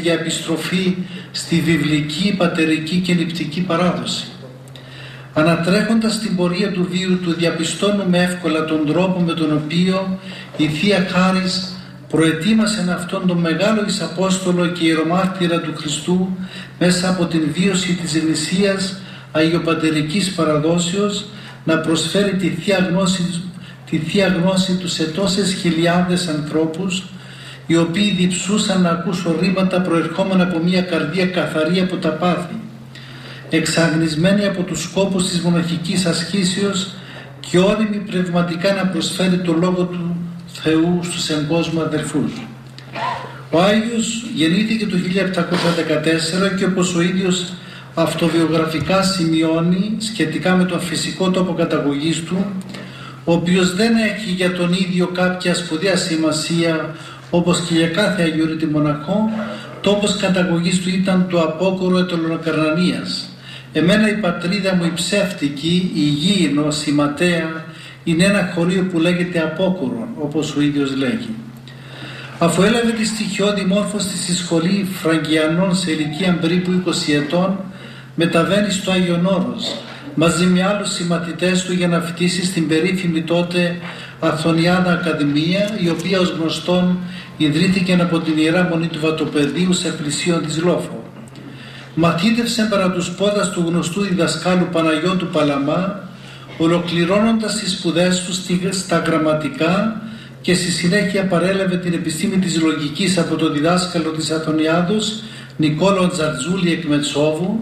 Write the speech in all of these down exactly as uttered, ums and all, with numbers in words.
για επιστροφή στη βιβλική, πατερική και νηπτική παράδοση. Ανατρέχοντας την πορεία του βίου του, διαπιστώνουμε εύκολα τον τρόπο με τον οποίο η Θεία Χάρις προετοίμασε αυτόν τον μεγάλο εισαπόστολο και ιερομάρτυρα του Χριστού μέσα από την βίωση της γνησίας αγιοπατερικής παραδόσεως να προσφέρει τη Θεία Γνώση, τη Θεία Γνώση του σε τόσες χιλιάδες ανθρώπους, οι οποίοι διψούσαν να ακούσουν ρήματα προερχόμενα από μια καρδία καθαρή από τα πάθη, εξαγνισμένη από τους σκόπους της μοναχικής ασκήσεως και όριμη πνευματικά να προσφέρει το Λόγο του Θεού στους εγκόσμου αδερφούς. Ο Άγιος γεννήθηκε το χίλια επτακόσια δεκατέσσερα και όπως ο ίδιος αυτοβιογραφικά σημειώνει σχετικά με τον φυσικό τόπο καταγωγής του, ο οποίος δεν έχει για τον ίδιο κάποια σπουδαία σημασία όπως και για κάθε αγιορείτη μοναχό, τόπος καταγωγής του ήταν το απόκορο Ετωλονοκαρνανίας. Εμένα η πατρίδα μου η ψεύτικη, η γήινος, η ματέα, είναι ένα χωρίο που λέγεται Απόκορον, όπως ο ίδιος λέγει. Αφού έλαβε τη στοιχειώδη μόρφωση στη σχολή Φραγκιανών σε ηλικία περίπου είκοσι ετών, μεταβαίνει στο Άγιον Όρος μαζί με άλλους συμμαθητές του για να φοιτήσει στην περίφημη τότε Αθωνιάνα Ακαδημία, η οποία ως γνωστόν ιδρύθηκε από την Ιερά Μονή του Βατοπεδίου σε πλησίον της Λόφο. Μαθήτευσε παρά τους πόδας του γνωστού διδασκάλου Παναγιώτου Παλαμά, ολοκληρώνοντας τις σπουδές του στα γραμματικά και στη συνέχεια παρέλαβε την επιστήμη της λογικής από τον διδάσκαλο της Αθωνιάδος Νικόλο Τζαρτζούλη εκ Μετσόβου,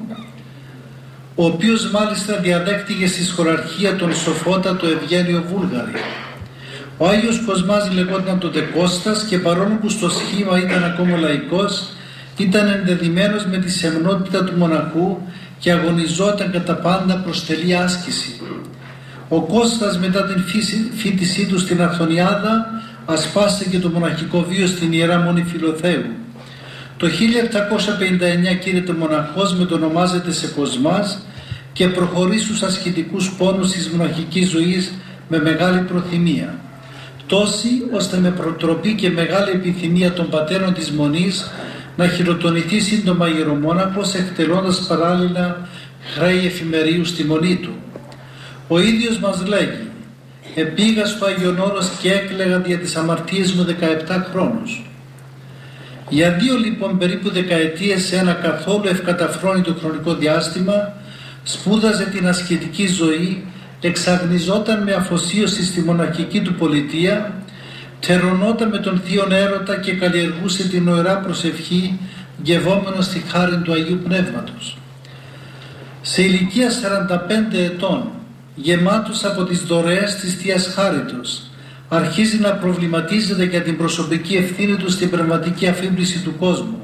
ο οποίος μάλιστα διαδέχτηκε στη σχολαρχία τον σοφότατο Ευγένιο Βούλγαρη. Ο Άγιος Κοσμάς λεγόταν τότε Κώστας και παρόλο που στο σχήμα ήταν ακόμα λαϊκός, ήταν ενδεδειμένος με τη σεμνότητα του μοναχού και αγωνιζόταν κατά πάντα προς τελή άσκηση. Ο Κώστας μετά την φοιτησή του στην Αθωνιάδα ασπάστηκε το μοναχικό βίο στην Ιερά Μονή Φιλοθέου. Το χίλια επτακόσια πενήντα εννιά κήρυται μοναχός, μετονομάζεται σε Κοσμάς και προχωρεί στους ασκητικούς πόνους της μοναχικής ζωής με μεγάλη προθυμία. Τόση ώστε με προτροπή και μεγάλη επιθυμία των πατέρων της Μονής να χειροτονηθεί σύντομα ιερομόναχος, εκτελώντας παράλληλα χρέη εφημερίου στη Μονή του. Ο ίδιος μας λέγει: «Επήγα στο Άγιον Όρος και έκλαιγα δια τις αμαρτίες μου δεκαεπτά χρόνους». Για δύο λοιπόν περίπου δεκαετίες, σε ένα καθόλου ευκαταφρόνητο χρονικό διάστημα, σπούδαζε την ασκητική ζωή, εξαγνιζόταν με αφοσίωση στη μοναχική του πολιτεία, τερωνόταν με τον θείον έρωτα και καλλιεργούσε την νοερά προσευχή, γευόμενος στη χάριν του Αγίου Πνεύματος. Σε ηλικία σαράντα πέντε ετών, γεμάτος από τις δωρεές της Θείας Χάριτος, αρχίζει να προβληματίζεται για την προσωπική ευθύνη του στην πνευματική αφύπνιση του κόσμου.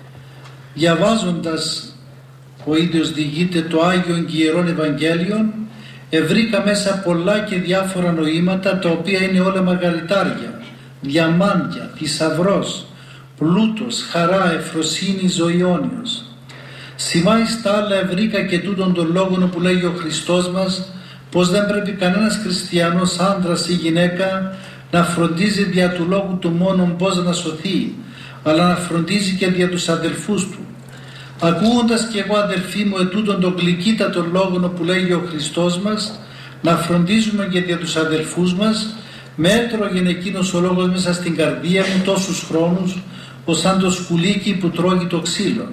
Διαβάζοντας, ο ίδιος διηγείται, το Άγιον και Ιερών Ευαγγέλιον, ευρήκα μέσα πολλά και διάφορα νοήματα, τα οποία είναι όλα μαργαριτάρια, διαμάντια, θησαυρός, πλούτος, χαρά, ευφροσύνη, ζωή αιώνιος. Σημάει στα άλλα ευρήκα και τούτον τον λόγο που λέγει ο Χριστός μας, πως δεν πρέπει κανένας χριστιανός άντρας ή γυναίκα να φροντίζει δια του λόγου του μόνον πως να σωθεί, αλλά να φροντίζει και δια τους αδελφούς του. Ακούγοντας και εγώ, αδελφοί μου, ετούτον τον γλυκύτατο λόγο που λέγει ο Χριστός μας, να φροντίζουμε και δια τους αδελφούς μας, με έτρωγεν εκείνος ο λόγος μέσα στην καρδία μου τόσους χρόνους, ως σαν το σκουλίκι που τρώγει το ξύλο.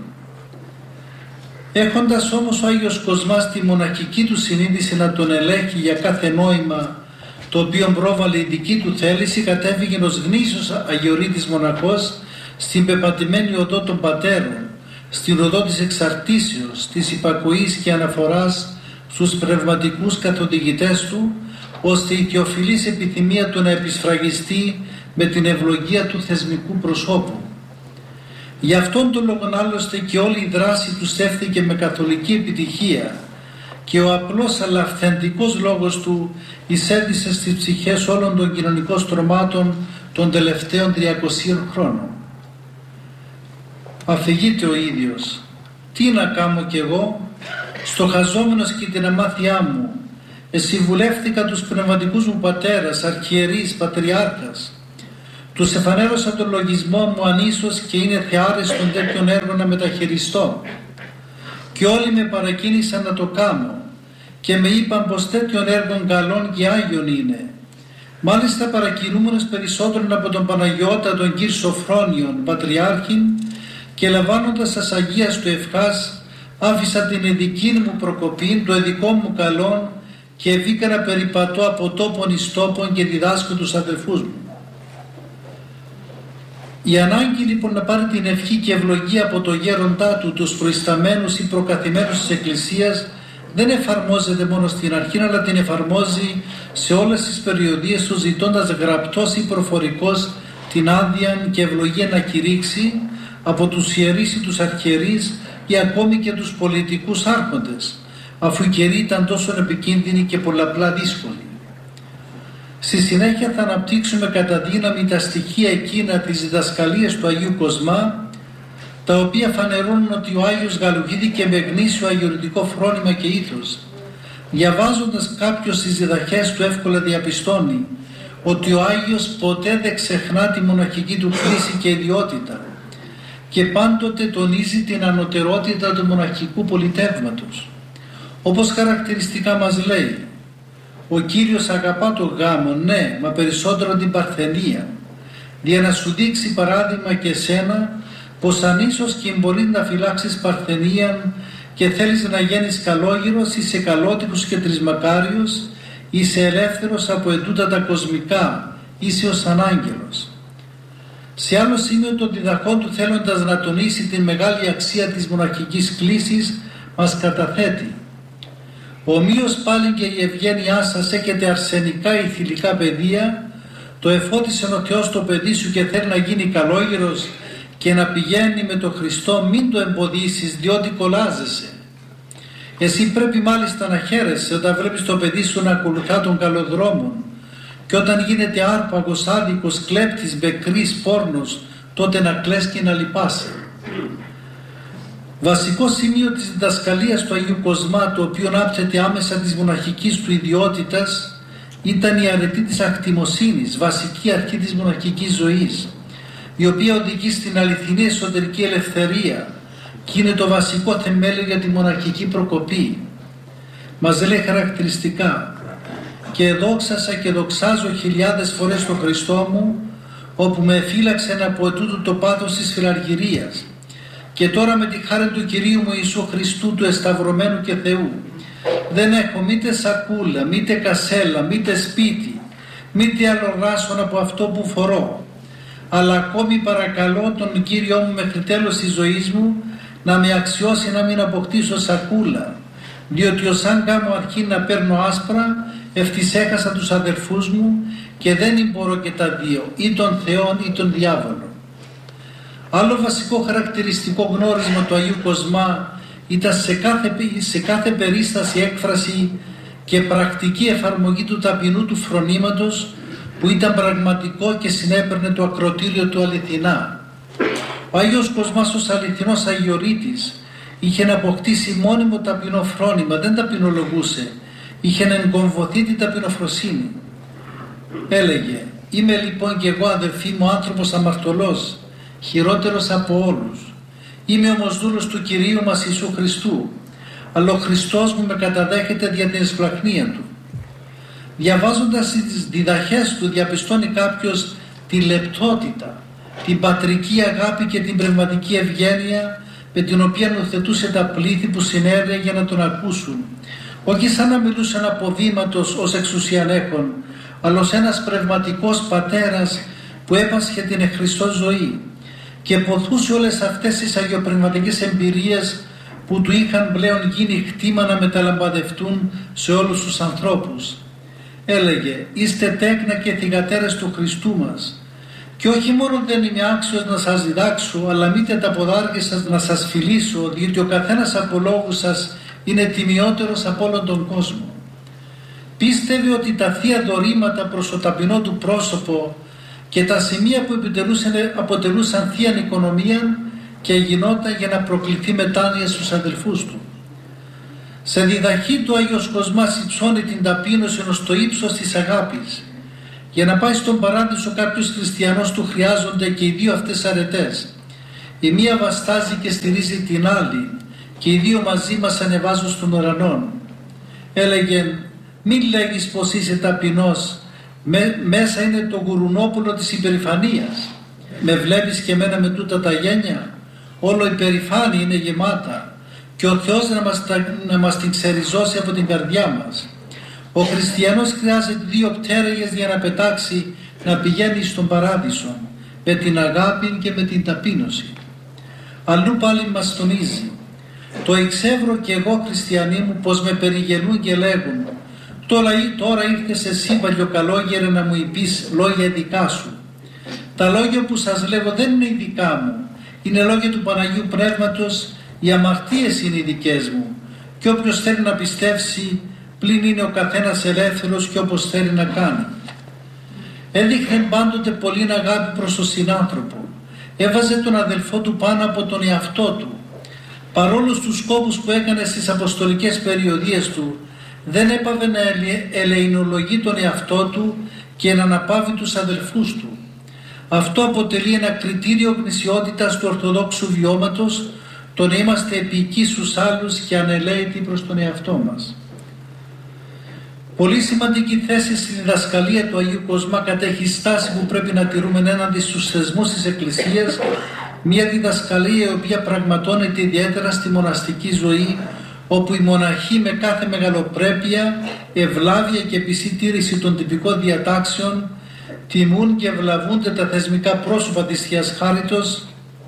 Έχοντας όμως ο Άγιος Κοσμάς τη μοναχική του συνείδηση να τον ελέγχει για κάθε νόημα το οποίο πρόβαλε η δική του θέληση, κατέβηκε ως γνήσιος αγιορείτης μοναχός στην πεπατημένη οδό των πατέρων, στην οδό της εξαρτήσεως, της υπακοής και αναφοράς στους πνευματικούς καθοδηγητές του, ώστε η θεοφιλής επιθυμία του να επισφραγιστεί με την ευλογία του θεσμικού προσώπου. Γι' αυτόν τον λόγο άλλωστε και όλη η δράση του στέφθηκε με καθολική επιτυχία και ο απλός αλλά αυθεντικός λόγος του εισέδησε στις ψυχές όλων των κοινωνικών στρωμάτων των τελευταίων τριακοσίων χρόνων. Αφηγείται ο ίδιος: «Τι να κάνω κι εγώ, στοχαζόμενος και την αμάθειά μου, εσυμβουλεύθηκα τους πνευματικούς μου πατέρας, αρχιερείς, πατριάρχας. Τους εφανέρωσα τον λογισμό μου ανίσως και είναι θεάριστον τέτοιον έργο να μεταχειριστώ. Και όλοι με παρακίνησαν να το κάνω και με είπαν πως τέτοιον έργων καλών και άγιον είναι. Μάλιστα παρακινούμενος περισσότερον από τον Παναγιώτα τον Κύρ Σοφρόνιον Πατριάρχην και λαμβάνοντας τας Αγίας του ευχάς, άφησα την ειδική μου προκοπή, το ειδικό μου καλόν και βγήκα να περιπατώ από τόπον εις τόπον και διδάσκω τους αδελφούς μου. Η ανάγκη λοιπόν να πάρει την ευχή και ευλογία από το γέροντά του, τους προϊσταμένους ή προκαθημένους της Εκκλησίας, δεν εφαρμόζεται μόνο στην αρχή, αλλά την εφαρμόζει σε όλες τις περιοδίες του, ζητώντας γραπτός ή προφορικός την άδεια και ευλογία να κηρύξει από τους ιερείς ή τους αρχιερείς ή ακόμη και τους πολιτικούς άρχοντες, αφού οι καιροί ήταν τόσο επικίνδυνοι και πολλαπλά δύσκολοι. Στη συνέχεια θα αναπτύξουμε κατά δύναμη τα στοιχεία εκείνα της διδασκαλίας του Αγίου Κοσμά, τα οποία φανερώνουν ότι ο Άγιος γαλουχήθηκε με γνήσιο αγιορητικό φρόνημα και ήθος. Διαβάζοντας κάποιος τις διδαχές του εύκολα διαπιστώνει ότι ο Άγιος ποτέ δεν ξεχνά τη μοναχική του κλίση και ιδιότητα και πάντοτε τονίζει την ανωτερότητα του μοναχικού πολιτεύματος. Όπως χαρακτηριστικά μας λέει, ο Κύριος αγαπά το γάμο, ναι, μα περισσότερο την παρθενία, για να σου δείξει παράδειγμα και εσένα πως αν ίσως και μπορεί να φυλάξεις παρθενίαν και θέλεις να γίνεις καλόγυρος, είσαι καλότικος και τρισμακάριος, είσαι ελεύθερος από ετούτα τα κοσμικά, είσαι ως ανάγγελος. Σε άλλο σημείο των διδαχών του, θέλοντας να τονίσει την μεγάλη αξία της μοναχικής κλίσης, μας καταθέτει: ομοίως πάλι και η ευγένειά σας έχετε αρσενικά ή θηλυκά παιδεία, το εφώτισε ο Θεός το παιδί σου και θέλει να γίνει καλόγυρος και να πηγαίνει με τον Χριστό, μην το εμποδίσεις, διότι κολλάζεσαι. Εσύ πρέπει μάλιστα να χαίρεσαι όταν βλέπεις το παιδί σου να ακολουθά τον καλό δρόμο, και όταν γίνεται άρπαγος, άδικος, κλέπτης, μπεκρής, πόρνος, τότε να κλαις και να λυπάσαι. Βασικό σημείο της διδασκαλίας του Αγίου Κοσμά, το οποίο άπτεται άμεσα της μοναχικής του ιδιότητας, ήταν η αρετή της ακτιμοσύνης, βασική αρχή της μοναχικής ζωής, η οποία οδηγεί στην αληθινή εσωτερική ελευθερία και είναι το βασικό θεμέλιο για τη μοναχική προκοπή. Μας λέει χαρακτηριστικά: και δόξασα και δοξάζω χιλιάδες φορές τον Χριστό μου, όπου με εφύλαξε από ετούτου το πάθος της φιλαργυρίας, και τώρα με τη χάρη του Κυρίου μου Ιησού Χριστού, του εσταυρωμένου και Θεού, δεν έχω μήτε σακούλα, μήτε κασέλα, μήτε σπίτι, μήτε άλλο ράσον από αυτό που φορώ, αλλά ακόμη παρακαλώ τον Κύριό μου μέχρι τέλος της ζωής μου να με αξιώσει να μην αποκτήσω σακούλα, διότι ως αν κάνω αρχή να παίρνω άσπρα, ευτυχώς έχασα τους αδερφούς μου και δεν μπορώ και τα δύο, ή τον Θεόν ή τον διάβολο. Άλλο βασικό χαρακτηριστικό γνώρισμα του Αγίου Κοσμά ήταν σε κάθε, σε κάθε περίσταση έκφραση και πρακτική εφαρμογή του ταπεινού του φρονήματος, που ήταν πραγματικό και συνέπαιρνε το ακροτήριο του αληθινά. Ο Άγιος Κοσμάς ως αληθινός αγιορείτης είχε να αποκτήσει μόνιμο ταπεινό φρόνημα, δεν ταπεινολογούσε, είχε να εγκομβωθεί την ταπεινοφροσύνη. Έλεγε: είμαι λοιπόν και εγώ, αδελφοί μου, άνθρωπος αμαρτωλός, χειρότερος από όλους. Είμαι όμως δούλος του Κυρίου μας Ιησού Χριστού, αλλά ο Χριστός μου με καταδέχεται δια την εσπλαχνία του. Διαβάζοντας τις διδαχές του, διαπιστώνει κάποιος τη λεπτότητα, την πατρική αγάπη και την πνευματική ευγένεια με την οποία νοθετούσε τα πλήθη που συνέρεε για να τον ακούσουν, όχι σαν να μιλούσαν από βήματος ως εξουσιανέχων, αλλά ως ένας πνευματικός πατέρας που έπασχε την εχριστό ζωή και ποθούσε όλες αυτές τις αγιοπνευματικές εμπειρίες που του είχαν πλέον γίνει χτήμα να μεταλαμπαδευτούν σε όλους τους ανθρώπους. Έλεγε: είστε τέκνα και θυγατέρες του Χριστού μας, και όχι μόνο δεν είμαι άξιος να σας διδάξω, αλλά μήτε τα ποδάρια σας να σας φιλήσω, διότι ο καθένας από λόγους σας είναι τιμιότερος από όλον τον κόσμο. Πίστευε ότι τα θεία δωρήματα προς το ταπεινό του πρόσωπο και τα σημεία που αποτελούσαν θείαν οικονομία και γινόταν για να προκληθεί μετάνοια στους αδελφούς του. Σε διδαχή του Άγιος Κοσμάς υψώνει την ταπείνωση ως το ύψος της αγάπης Για να πάει στον παράδεισο κάποιος χριστιανός του χρειάζονται και οι δύο αυτές αρετές. Η μία βαστάζει και στηρίζει την άλλη και οι δύο μαζί μας ανεβάζουν στον ουρανό. Έλεγε, μην λέγεις πως είσαι ταπεινός, με, μέσα είναι το γουρουνόπουλο της υπερηφανίας. Με βλέπεις και εμένα με τούτα τα γένια, όλο υπερηφάνεια είναι γεμάτα και ο Θεός να μας, να μας την ξεριζώσει από την καρδιά μας. Ο χριστιανός χρειάζεται δύο πτέρυγες για να πετάξει, να πηγαίνει στον παράδεισο, με την αγάπη και με την ταπείνωση. Αλλού πάλι μας τονίζει, το εξεύρω και εγώ χριστιανοί μου πως με περιγελούν και λέγουν, τώρα, τώρα ήρθες εσύ παλιοκαλόγερε να μου είπεις λόγια δικά σου. Τα λόγια που σας λέγω δεν είναι δικά μου, είναι λόγια του Παναγίου Πνεύματος, οι αμαρτίες είναι οι δικές μου και όποιος θέλει να πιστεύσει πλην είναι ο καθένας ελεύθερος και όπως θέλει να κάνει. Έδειχνε πάντοτε πολύ αγάπη προς τον συνάνθρωπο. Έβαζε τον αδελφό του πάνω από τον εαυτό του. Παρόλο στους σκόπους που έκανε στις αποστολικές περιοδίες του, δεν έπαβε να ελεηνολογεί τον εαυτό του και να αναπαύει τους αδελφούς του. Αυτό αποτελεί ένα κριτήριο γνησιότητας του ορθοδόξου βιώματος, το να είμαστε επικοί στους άλλους και ανελαίητοι προς τον εαυτό μας. Πολύ σημαντική θέση στη διδασκαλία του Αγίου Κοσμά κατέχει στάση που πρέπει να τηρούμε έναντι στους θεσμούς της Εκκλησίας, μια διδασκαλία η οποία πραγματώνεται ιδιαίτερα στη μοναστική ζωή, όπου οι μοναχοί με κάθε μεγαλοπρέπεια, ευλάβεια και πιστή τήρηση των τυπικών διατάξεων τιμούν και ευλαβούνται τα θεσμικά πρόσωπα της Θείας Χάριτος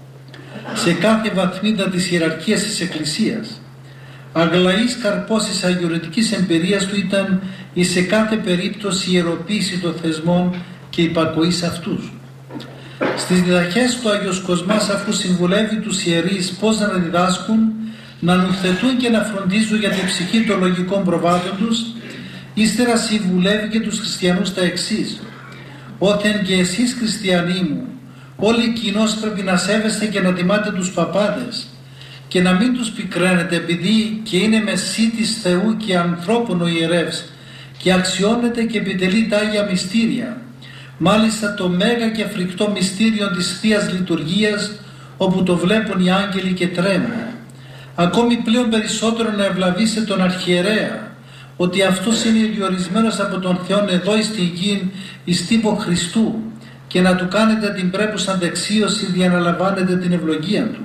σε κάθε βαθμίδα της ιεραρχίας της Εκκλησίας. Αγλαής καρπός της αγιορετικής εμπειρίας του ήταν η σε κάθε περίπτωση ιεροποίηση των θεσμών και υπακοή σε αυτούς. Στις διδαχές του Άγιος Κοσμάς, αφού συμβουλεύει τους ιερείς πώς να διδάσκουν, να νουθετούν και να φροντίζουν για την ψυχή των λογικών προβάτων τους, ύστερα συμβουλεύει και τους χριστιανούς τα εξής: «Όθεν και εσείς χριστιανοί μου, όλοι κοινώς πρέπει να σέβεστε και να τιμάτε τους παπάδες και να μην τους πικραίνετε επειδή και είναι μεσί της Θεού και ανθρώπων ο ιερεύς και αξιώνεται και επιτελεί τα Άγια Μυστήρια, μάλιστα το μέγα και φρικτό μυστήριο της Θείας Λειτουργίας, όπου το βλέπουν οι άγγελοι και τρέμουν. Ακόμη πλέον περισσότερο να ευλαβήσετε τον αρχιερέα, ότι αυτός είναι διορισμένος από τον Θεό εδώ στην γη εις τύπο Χριστού, και να του κάνετε την πρέπουσα δεξίωση για να λαμβάνετε την ευλογία του.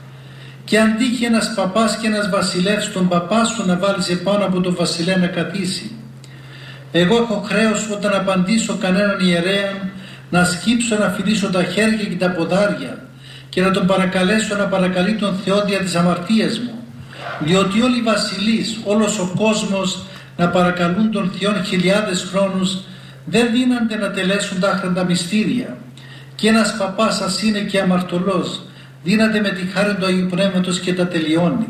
Και αν τύχει ένας παπάς και ένας βασιλεύς τον παπά σου να βάλεις επάνω από τον βασιλέα να καθίσει, εγώ έχω χρέος όταν απαντήσω κανέναν ιερέα να σκύψω, να φιλήσω τα χέρια και τα ποδάρια και να τον παρακαλέσω να παρακαλεί τον Θεό δια της αμαρτίας μου, διότι όλοι οι βασιλείς, όλος ο κόσμος να παρακαλούν τον Θεόν χιλιάδες χρόνους δεν δύνανται να τελέσουν τα άχραντα μυστήρια, και ένας παπάς ας είναι και αμαρτωλός δύναται με τη χάρη του Αγίου Πνεύματος και τα τελειώνει.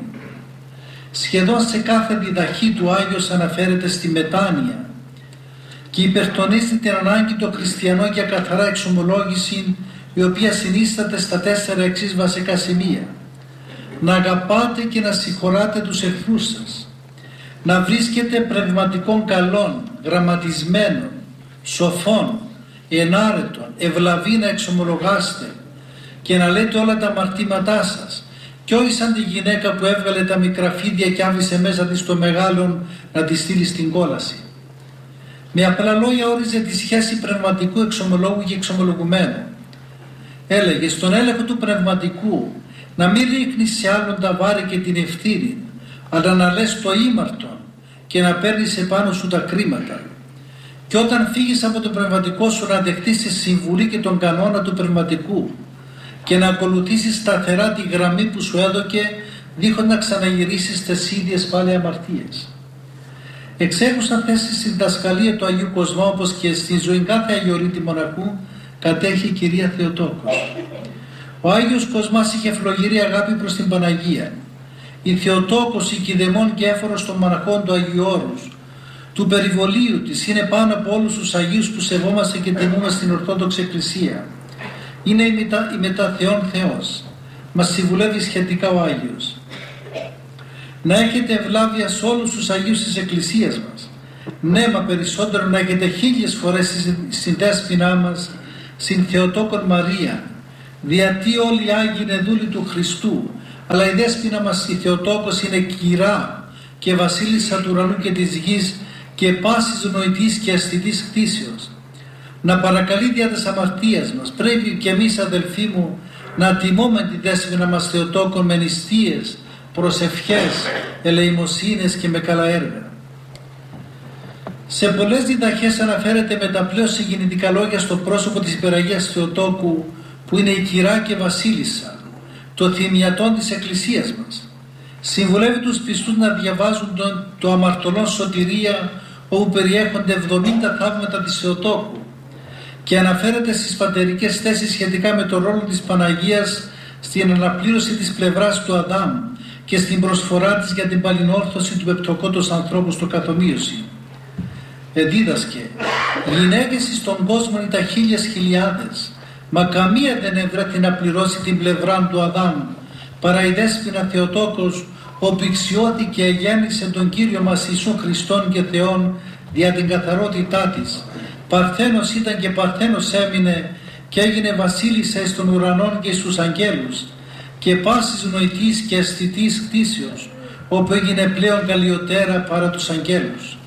Σχεδόν σε κάθε διδαχή του Άγιος αναφέρεται στη μετάνοια και υπερτονίζει την ανάγκη των χριστιανών για καθαρά εξομολόγηση, η οποία συνίσταται στα τέσσερα εξής βασικά σημεία: να αγαπάτε και να συγχωράτε τους εχθρούς σας, να βρίσκετε πνευματικών καλών, γραμματισμένων, σοφών, ενάρετων, ευλαβή να εξομολογάστε και να λέτε όλα τα αμαρτήματά σας, και όχι σαν τη γυναίκα που έβγαλε τα μικρά φίδια και άφησε μέσα της το μεγάλον να τη στείλει στην κόλαση. Με απλά λόγια όριζε τη σχέση πνευματικού εξομολόγου και εξομολογουμένου. Έλεγε στον έλεγχο του πνευματικού να μην ρίχνεις σε άλλον τα βάρη και την ευθύνη, αλλά να λες το ήμαρτον και να παίρνεις επάνω σου τα κρίματα. Και όταν φύγεις από το πνευματικό σου να δεχτείς τη συμβουλή και τον κανόνα του πνευματικού και να ακολουθήσεις σταθερά τη γραμμή που σου έδωκε, δίχως να ξαναγυρίσεις τις ίδιες πάλι αμαρτίες. Εξέχουσα θέση στη διδασκαλία του Αγίου Κοσμά, όπως και στη ζωή κάθε αγιορείτη μοναχού, κατέχει η Κυρία Θεοτόκος. Ο Άγιος Κοσμάς είχε φλογερή αγάπη προς την Παναγία. Η Θεοτόκος, η κηδεμόν και έφορος των μοναχών του Αγίου Όρους, του περιβολίου της, είναι πάνω από όλους τους Αγίους που σεβόμαστε και τιμούμε στην Ορθόδοξη Εκκλησία. Είναι η μετα, η μετα Θεόν Θεός. Μας συμβουλεύει σχετικά ο Άγιος. Να έχετε ευλάβεια σε όλους τους Αγίους της Εκκλησίας μας. Ναι, μα περισσότερο να έχετε χίλιες φορές στην δέσποινά μας, στην Θεοτόκον Μαρία, διατί όλοι οι Άγιοι είναι δούλοι του Χριστού, αλλά η δέσποινα μας η Θεοτόκος είναι κυρά και βασίλισσα του ουρανού και της γης και πάσης νοητής και αισθητής κτήσεως. Να παρακαλεί δια της αμαρτίας μας. Πρέπει και εμείς, αδελφοί μου, να τιμούμε τη δέσποινα μας Θεοτόκον με νηστείες, προσευχές, ελεημοσύνες και με καλά έργα. Σε πολλές διδαχές αναφέρεται με τα πλέον συγκινητικά λόγια στο πρόσωπο της Υπεραγίας Θεοτόκου, που είναι η κυρά και βασίλισσα, το θυμιατόν της Εκκλησίας μας. Συμβουλεύει τους πιστούς να διαβάζουν τον, το αμαρτωλόν σωτηρία, όπου περιέχονται εβδομήντα θαύματα της Θεοτόκου, και αναφέρεται στις πατερικές θέσεις σχετικά με τον ρόλο της Παναγίας στην αναπλήρωση της πλευράς του Αδάμ και στην προσφορά της για την παλινόρθωση του πεπτοκότος ανθρώπου στο καθομοίωση. Εδίδασκε, γυναίκες στον κόσμο είναι τα χίλιες χιλιάδες, μα καμία δεν ευρέθη να πληρώσει την πλευρά του Αδάμ, παρά η δέσποινα Θεοτόκος, όπου εξιώθηκε και γέννησε τον Κύριο μας Ιησούν Χριστόν και Θεόν δια την καθαρότητά της. Παρθένος ήταν και παρθένος έμεινε και έγινε βασίλισσα εις των ουρανών και στους αγγέλους και πάσης νοητής και αισθητής κτήσεως, όπου έγινε πλέον καλιωτέρα παρά τους αγγέλους.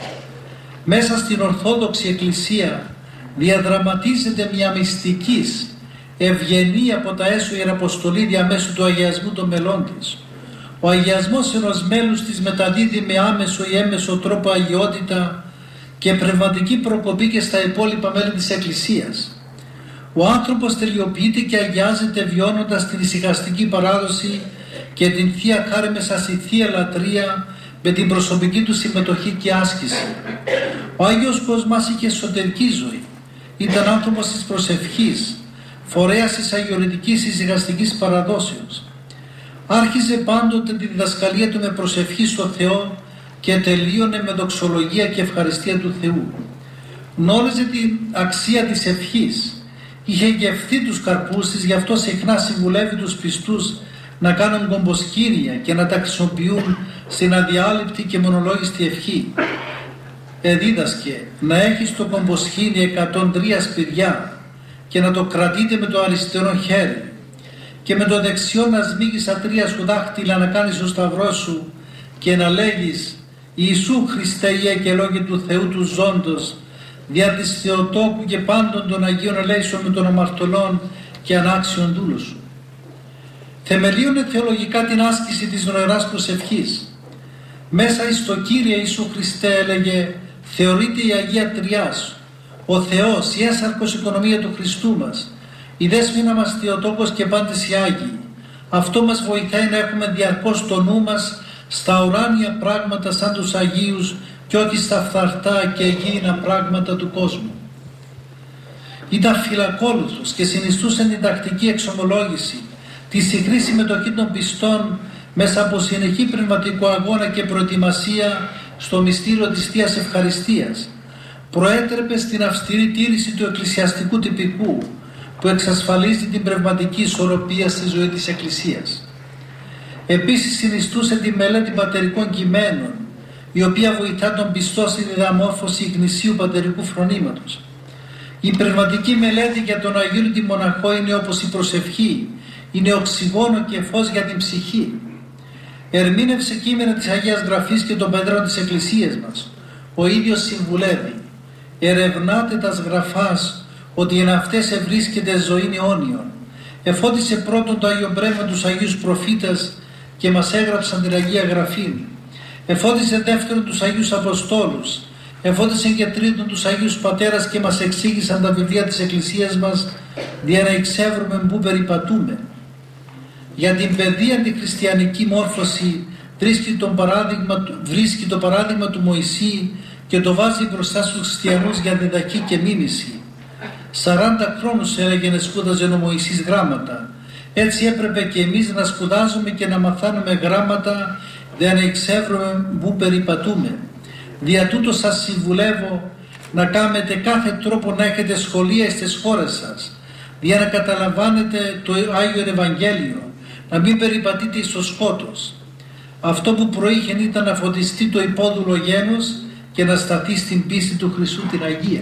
Μέσα στην Ορθόδοξη Εκκλησία διαδραματίζεται μια μυστικής ευγενή από τα έσω Ιεραποστολή διαμέσου του αγιασμού των μελών της. Ο αγιασμός ενός μέλους της μεταδίδει με άμεσο ή έμεσο τρόπο αγιότητα και πνευματική προκοπή και στα υπόλοιπα μέλη της Εκκλησίας. Ο άνθρωπος τελειοποιείται και αγιάζεται βιώνοντας την ησυχαστική παράδοση και την Θεία Χάρη μέσα στη Θεία Λατρεία με την προσωπική του συμμετοχή και άσκηση. Ο Άγιος Κοσμάς είχε εσωτερική ζωή. Ήταν άνθρωπος της προσευχής, φορέας της αγιορητικής ησυχαστικής παραδόσεως. Άρχιζε πάντοτε τη διδασκαλία του με προσευχή στο Θεό και τελείωνε με δοξολογία και ευχαριστία του Θεού. Γνώριζε την αξία της ευχής, είχε γευθεί τους καρπούς της, γι' αυτό συχνά συμβουλεύει τους πιστούς να κάνουν κομποσκήνια και να τα χρησιμοποιούν στην αδιάλειπτη και μονολόγιστη ευχή. Εδίδασκε να έχεις το κομποσκήνι εκατόν τρία σπηριά και να το κρατείτε με το αριστερό χέρι και με το δεξιό να σμίγεις τα τρία σου δάχτυλα, να κάνεις το σταυρό σου και να λέγεις Ιησού Χριστέ Ιε και λόγια του Θεού του ζώντος, δια της Θεοτόκου και πάντων των Αγίων ελέησον με των αμαρτωλών και ανάξιον δούλου σου. Θεμελίωνε θεολογικά την άσκηση της νοεράς προσευχής. Μέσα εις το Κύριε Ιησού Χριστέ, έλεγε, θεωρείται η Αγία Τριάς, ο Θεός, η έσαρκος οικονομία του Χριστού μας, η δέσποινα μας Θεοτόκος και πάντες οι Άγιοι. Αυτό μας βοηθάει να έχουμε διαρκώς το νου μας στα ουράνια πράγματα σαν τους Αγίους και όχι στα φθαρτά και εγγύηνα πράγματα του κόσμου. Ήταν φιλακόλουθος και συνιστούσε την τακτική εξομολόγηση, τη συχνή συμμετοχή των πιστών μέσα από συνεχή πνευματικό αγώνα και προετοιμασία στο μυστήριο της Θείας Ευχαριστίας. Προέτρεπε στην αυστηρή τήρηση του εκκλησιαστικού τυπικού που εξασφαλίζει την πνευματική ισορροπία στη ζωή της Εκκλησίας. Επίσης συνιστούσε τη μελέτη πατερικών κειμένων, η οποία βοηθά τον πιστό στη διδαμόρφωση γνησίου πατερικού φρονήματος. Η πνευματική μελέτη για τον αγίωτη μοναχό είναι όπως η προσευχή, είναι οξυγόνο και φως για την ψυχή. Ερμήνευσε κείμενα της Αγίας Γραφής και των Πατέρων της Εκκλησίας μας. Ο ίδιος συμβουλεύει, ερευνάτε τας γραφάς, ότι εν αυτές ευρίσκεται ζωήν αιώνιον. Εφώτισε πρώτον το Άγιο Πνεύμα τους Αγίους Προφήτας και μας έγραψαν την Αγία Γραφή. Εφώτισε δεύτερον τους Αγίους Αποστόλους. Εφώτισε και τρίτον τους Αγίους Πατέρας και μας εξήγησαν τα βιβλία της Εκκλησίας μας για να εξεύρουμε πού περιπατούμε. Για την παιδεία τη χριστιανική μόρφωση βρίσκει, τον παράδειγμα, βρίσκει το παράδειγμα του Μωυσή και το βάζει μπροστά στους χριστιανούς για διδαχή και μίμηση. Σαράντα χρόνους έλεγε να σπούδαζε ο Μωυσής γράμματα. Έτσι έπρεπε και εμείς να σπουδάζουμε και να μαθάνουμε γράμματα για να εξεύρουμε πού περιπατούμε. Δια τούτο σας συμβουλεύω να κάνετε κάθε τρόπο να έχετε σχολεία στις χώρες σας, για να καταλαμβάνετε το Άγιο Ευαγγέλιο, να μην περιπατείτε στο σκότος. Αυτό που προείχεν ήταν να φωτιστεί το υπόδουλο γένος και να σταθεί στην πίστη του Χριστού την Αγία.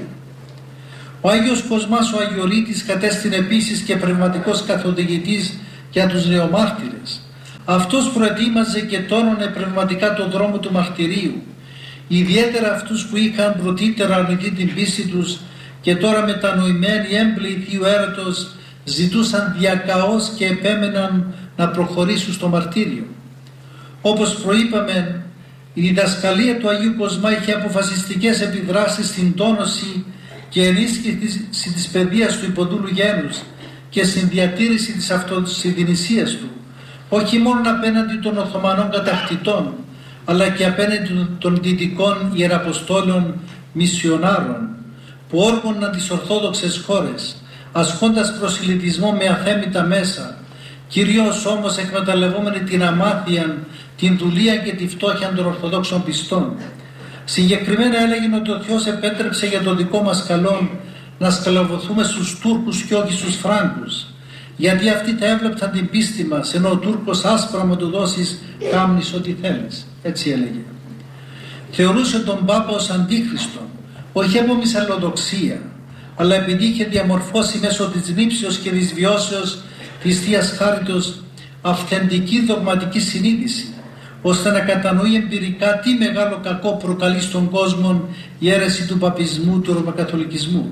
Ο Άγιος Κοσμάς ο Αγιορείτης κατέστην επίσης και πνευματικός καθοδηγητής για τους νεομάρτυρες. Αυτός προετοίμαζε και τόνωνε πνευματικά τον δρόμο του μαρτυρίου, ιδιαίτερα αυτούς που είχαν πρωτήτερα αρνηθεί την πίστη τους και τώρα μετανοημένοι έμπλεοι Θείου έρωτος ζητούσαν διακαώς και επέμεναν να προχωρήσουν στο μαρτύριο. Όπως προείπαμε, η διδασκαλία του Αγίου Κοσμά είχε αποφασιστικές επιδράσεις στην τόνωση και ενίσχυση της παιδείας του υποδούλου γένους και στην διατήρηση της αυτοσυντηνησίας του, όχι μόνο απέναντι των Οθωμανών κατακτητών, αλλά και απέναντι των δυτικών ιεραποστόλων μισιονάρων που όργωναν τις Ορθόδοξες χώρες, ασκώντας προσιλητισμό με αθέμητα μέσα, κυρίως όμως εκμεταλλευόμενοι την αμάθεια, την δουλεία και τη φτώχεια των Ορθοδόξων πιστών. Συγκεκριμένα έλεγε ότι ο Θεός επέτρεψε για το δικό μας καλό να σκλαβωθούμε στους Τούρκους και όχι στους Φράγκους, γιατί αυτοί τα έβλεπταν την πίστη μας, ενώ ο Τούρκος άσπρα μου του δώσεις κάμνεις ό,τι θέλεις. Έτσι έλεγε. Θεωρούσε τον Πάπα ως αντίχριστον, όχι από μυσαλλοδοξία, αλλά επειδή είχε διαμορφώσει μέσω της νύψεως και της βιώσεως της Θείας Χάριτος αυθεντική δογματική συνείδηση, ώστε να κατανοεί εμπειρικά τι μεγάλο κακό προκαλεί στον κόσμο η αίρεση του παπισμού, του ρωμακαθολικισμού.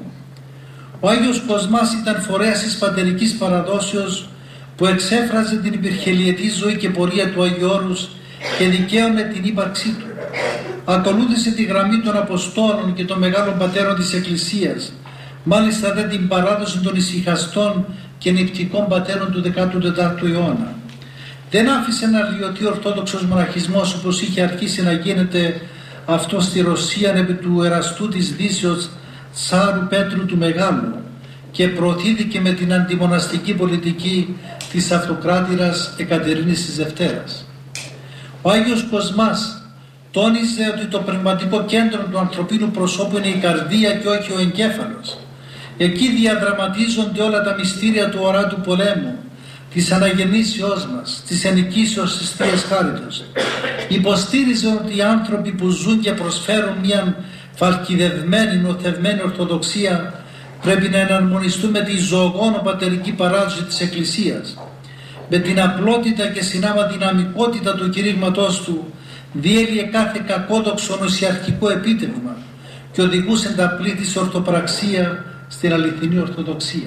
Ο Άγιος Κοσμάς ήταν φορέας της πατερικής παραδόσεως που εξέφραζε την υπερχελιετή ζωή και πορεία του Αγίου Όρους και δικαίωνε την ύπαρξή του. Ακολούθησε τη γραμμή των Αποστόλων και των μεγάλων πατέρων της Εκκλησίας, μάλιστα δεν την παράδοση των ησυχαστών και νηπτικών πατέρων του δέκατου τετάρτου αιώνα. Δεν άφησε να λιωθεί ο Ορθόδοξος μοναχισμός όπως είχε αρχίσει να γίνεται αυτό στη Ρωσία επί του εραστού της Δύσεως Τσάρου Πέτρου του Μεγάλου και προωθήθηκε με την αντιμοναστική πολιτική της αυτοκράτηρας Εκατερίνης της Δευτέρας. Ο Άγιος Κοσμάς τόνιζε ότι το πνευματικό κέντρο του ανθρωπίνου προσώπου είναι η καρδία και όχι ο εγκέφαλος. Εκεί διαδραματίζονται όλα τα μυστήρια του οράτου πολέμου, της αναγεννήσεώς μας, της ενοικήσεως της Θείας Χάριτος. Υποστήριζε ότι οι άνθρωποι που ζουν και προσφέρουν μια φαλκιδευμένη, νοθευμένη Ορθοδοξία πρέπει να εναρμονιστούν με τη ζωογόνο πατερική παράδοση της Εκκλησίας. Με την απλότητα και συνάμα δυναμικότητα του κηρύγματός του διέλυε κάθε κακόδοξο νοσιαρχικό επίτευγμα και οδηγούσε τα πλήθη σε ορθοπραξία στην αληθινή Ορθοδοξία.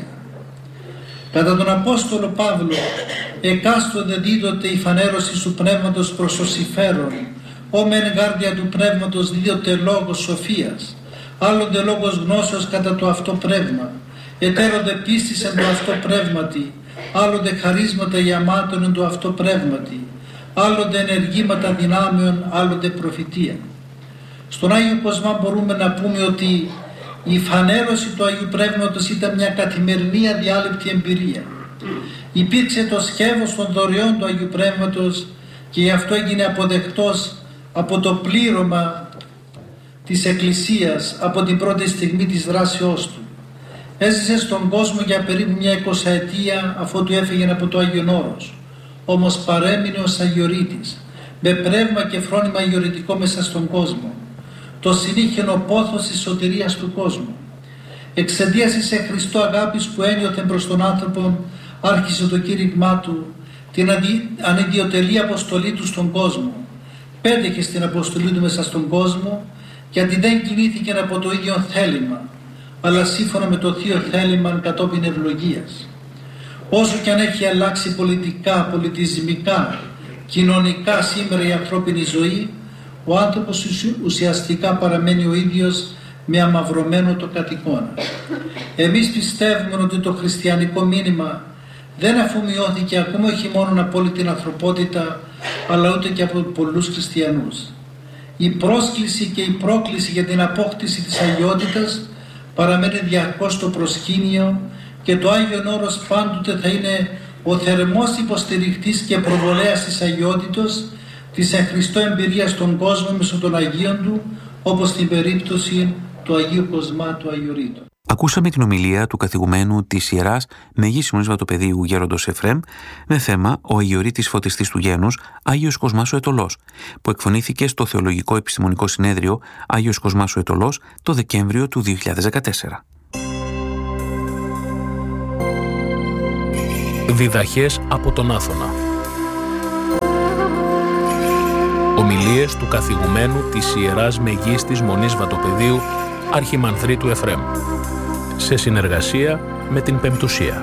Κατά τον Απόστολο Παύλο εκάστοτε δίδοτε η φανέρωση του Πνεύματος προς το συμφέρον, ο μεν γάρδια του Πνεύματος δίδοτε λόγος σοφίας, άλλοτε λόγος γνώσεως κατά το αυτό πνεύμα, ετέρονται πίστης εν το αυτό πνεύματι, άλλοτε χαρίσματα ιαμάτων εν το αυτό πνεύματι, άλλοτε ενεργήματα δυνάμεων, άλλοτε προφητεία. Στον Άγιο Κοσμά μπορούμε να πούμε ότι η φανέρωση του Αγίου Πνεύματος ήταν μια καθημερινή αδιάλειπτη εμπειρία. Υπήρξε το σχέδιο των δωρεών του Αγίου Πνεύματος και γι' αυτό έγινε αποδεκτός από το πλήρωμα της Εκκλησίας από την πρώτη στιγμή της δράσεώς του. Έζησε στον κόσμο για περίπου μια εικοσαετία αφού του έφυγε από το Άγιον Όρος. Όμως παρέμεινε ως Αγιορείτης, με πνεύμα και φρόνημα αγιορειτικό μέσα στον κόσμο. Το συνήχαινο πόθος της σωτηρίας του κόσμου. Εξαιτίας της σε Χριστό αγάπης που ένιωθε προς τον άνθρωπο, άρχισε το κήρυγμά του, την ανιδιοτελή αποστολή του στον κόσμο. Πέτυχε στην αποστολή του μέσα στον κόσμο, γιατί δεν κινήθηκε από το ίδιο θέλημα, αλλά σύμφωνα με το θείο θέλημα κατόπιν ευλογίας. Όσο και αν έχει αλλάξει πολιτικά, πολιτισμικά, κοινωνικά σήμερα η ανθρώπινη ζωή, ο άνθρωπος ουσιαστικά παραμένει ο ίδιος με αμαυρωμένο το κατ' εικόνα. Εμείς πιστεύουμε ότι το χριστιανικό μήνυμα δεν αφομοιώθηκε ακόμα όχι μόνο από όλη την ανθρωπότητα, αλλά ούτε και από πολλούς χριστιανούς. Η πρόσκληση και η πρόκληση για την απόκτηση της αγιότητας παραμένει διαρκώς στο προσκήνιο και το Άγιον Όρος πάντοτε θα είναι ο θερμός υποστηριχτής και προβολέας της αγιότητος, της εν Χριστώ εμπειρίας στον κόσμο μέσω των Αγίων του, όπως στην περίπτωση του Αγίου Κοσμά του Αγιορείτου. Ακούσαμε την ομιλία του καθηγουμένου της Ιεράς Μεγής Μονής Βατοπεδίου Γέροντος Εφραίμ με θέμα «Ο Αγιορείτης Φωτιστής του Γένους, Άγιος Κοσμάς ο Αιτωλός», που εκφωνήθηκε στο Θεολογικό Επιστημονικό Συνέδριο Άγιος Κοσμάς ο Αιτωλός το Δεκέμβριο του δύο χιλιάδες δεκατέσσερα. Διδαχές από τον Άθωνα. Ομιλίες του καθηγουμένου της Ιεράς Μεγίστης Μονής Βατοπεδίου Αρχιμανδρίτου Εφραίμ, σε συνεργασία με την Πεμπτουσία.